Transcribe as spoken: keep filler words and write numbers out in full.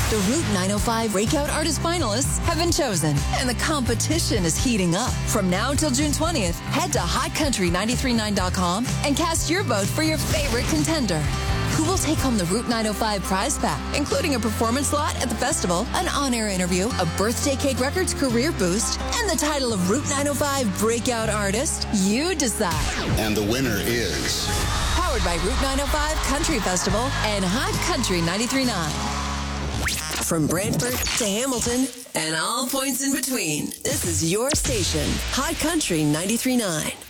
The Route nine oh five Breakout Artist finalists have been chosen, and the competition is heating up. From now until June twentieth, head to hot country nine three nine dot com and cast your vote for your favorite contender. Who will take home the Route nine oh five prize pack, including a performance slot at the festival, an on-air interview, a Birthday Cake Records career boost, and the title of Route nine oh five Breakout Artist? You decide. And the winner is... Powered by Route nine oh five Country Festival and Hot Country ninety-three point nine. From Brantford to Hamilton and all points in between, this is your station, Hot Country ninety-three point nine.